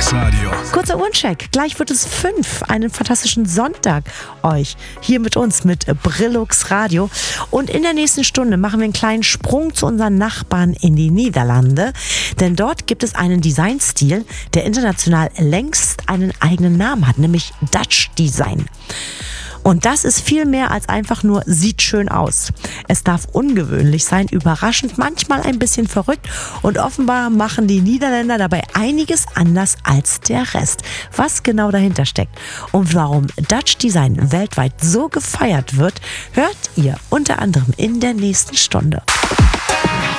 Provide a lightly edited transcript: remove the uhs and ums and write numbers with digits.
Radio. Kurzer Uhrencheck. Gleich wird es 5. Einen fantastischen Sonntag euch hier mit uns mit Brillux Radio. Und in der nächsten Stunde machen wir einen kleinen Sprung zu unseren Nachbarn in die Niederlande. Denn dort gibt es einen Designstil, der international längst einen eigenen Namen hat, nämlich Dutch Design. Und das ist viel mehr als einfach nur sieht schön aus. Es darf ungewöhnlich sein, überraschend, manchmal ein bisschen verrückt und offenbar machen die Niederländer dabei einiges anders als der Rest. Was genau dahinter steckt und warum Dutch Design weltweit so gefeiert wird, hört ihr unter anderem in der nächsten Stunde.